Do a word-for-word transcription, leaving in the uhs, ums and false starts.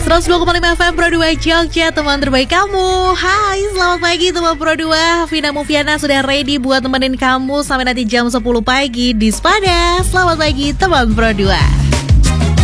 seratus dua koma lima F M Pro dua Jogja, teman terbaik kamu. Hai, selamat pagi teman Pro dua. Vina Mufiana sudah ready buat temenin kamu sampai nanti jam sepuluh pagi di Sepada. Selamat pagi teman Pro dua.